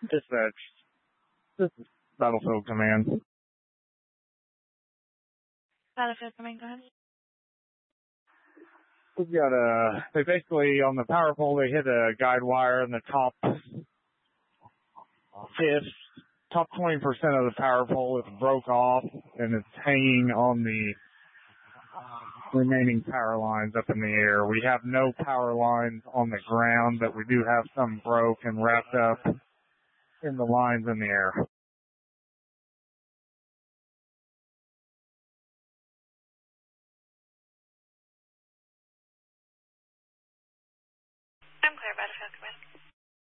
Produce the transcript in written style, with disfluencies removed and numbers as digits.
Dispatch. This is Battlefield Command. Battlefield Command, go ahead. We've got they basically, on the power pole, they hit a guide wire in the top 20% of the power pole. It broke off, and it's hanging on the remaining power lines up in the air. We have no power lines on the ground, but we do have some broke and wrapped up in the lines in the air. I'm clear, Battlefield Command.